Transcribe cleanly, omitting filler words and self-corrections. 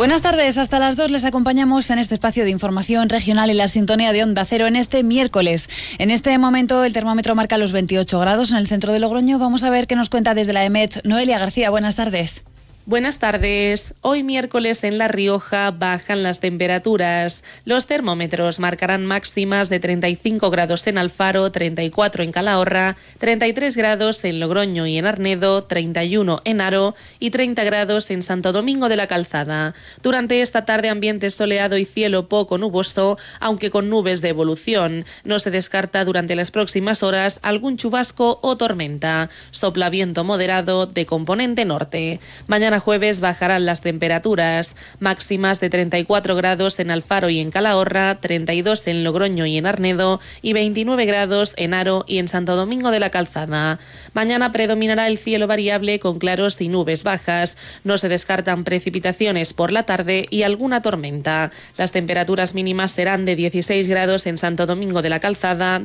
Buenas tardes, hasta las 2 les acompañamos en este espacio de información regional y la sintonía de Onda Cero en este miércoles. En este momento el termómetro marca los 28 grados en el centro de Logroño. Vamos a ver qué nos cuenta desde la EMET Noelia García. Buenas tardes. Buenas tardes. Hoy miércoles en La Rioja bajan las temperaturas. Los termómetros marcarán máximas de 35 grados en Alfaro, 34 en Calahorra, 33 grados en Logroño y en Arnedo, 31 en Haro y 30 grados en Santo Domingo de la Calzada. Durante esta tarde ambiente soleado y cielo poco nuboso, aunque con nubes de evolución. No se descarta durante las próximas horas algún chubasco o tormenta. Sopla viento moderado de componente norte. Mañana jueves bajarán las temperaturas, máximas de 34 grados en Alfaro y en Calahorra, 32 en Logroño y en Arnedo y 29 grados en Haro y en Santo Domingo de la Calzada. Mañana predominará el cielo variable con claros y nubes bajas. No se descartan precipitaciones por la tarde y alguna tormenta. Las temperaturas mínimas serán de 16 grados en Santo Domingo de la Calzada,